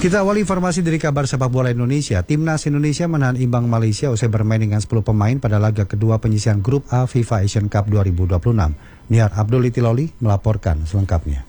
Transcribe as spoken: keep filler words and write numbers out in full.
Kita awali informasi dari kabar sepak bola Indonesia. Timnas Indonesia menahan imbang Malaysia usai bermain dengan sepuluh pemain pada laga kedua penyisihan Grup A FIFA Asian Cup dua ribu dua puluh enam. Niar Abdul Itiloli melaporkan selengkapnya.